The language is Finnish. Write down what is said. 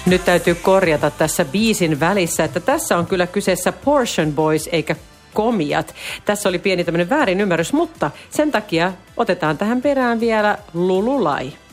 Nyt täytyy korjata tässä biisin välissä, että tässä on kyllä kyseessä Portion Boys eikä Komiat. Tässä oli pieni tämmöinen väärinymmärrys, mutta sen takia otetaan tähän perään vielä Lululai.